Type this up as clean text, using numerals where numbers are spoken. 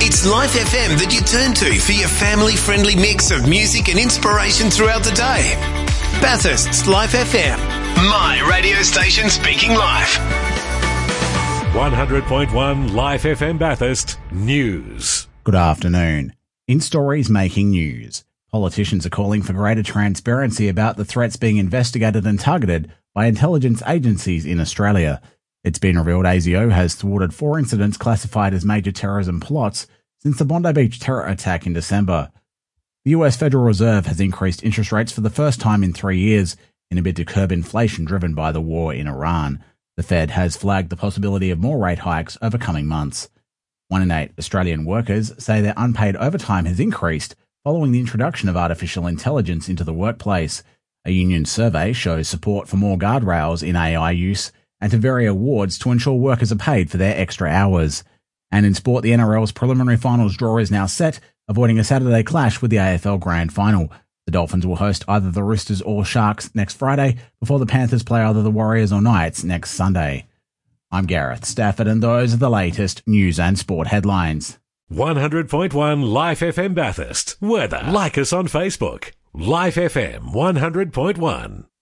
It's Life FM that you turn to for your family-friendly mix of music and inspiration throughout the day. Bathurst's Life FM. My radio station speaking life. 100.1 Life FM Bathurst News. Good afternoon. In stories making news, politicians are calling for greater transparency about the threats being investigated and targeted by intelligence agencies in Australia. It's been revealed ASIO has thwarted 4 incidents classified as major terrorism plots since the Bondi Beach terror attack in December. The US Federal Reserve has increased interest rates for the first time in 3 years in a bid to curb inflation driven by the war in Iran. The Fed has flagged the possibility of more rate hikes over coming months. 1 in 8 Australian workers say their unpaid overtime has increased following the introduction of artificial intelligence into the workplace. A union survey shows support for more guardrails in AI use and to vary awards to ensure workers are paid for their extra hours. And in sport, the NRL's preliminary finals draw is now set, avoiding a Saturday clash with the AFL Grand Final. The Dolphins will host either the Roosters or Sharks next Friday, before the Panthers play either the Warriors or Knights next Sunday. I'm Gareth Stafford, and those are the latest news and sport headlines. 100.1 Life FM Bathurst. Weather. Like us on Facebook. Life FM 100.1.